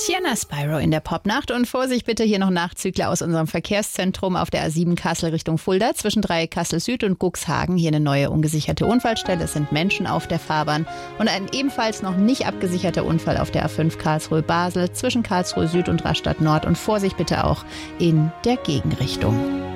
Sienna Spyro in der Popnacht und Vorsicht bitte hier noch Nachzügler aus unserem Verkehrszentrum auf der A7 Kassel Richtung Fulda zwischen Dreieck Kassel Süd und Cuxhagen. Hier eine neue ungesicherte Unfallstelle. Es sind Menschen auf der Fahrbahn und ein ebenfalls noch nicht abgesicherter Unfall auf der A5 Karlsruhe Basel zwischen Karlsruhe Süd und Rastatt Nord und Vorsicht bitte auch in der Gegenrichtung.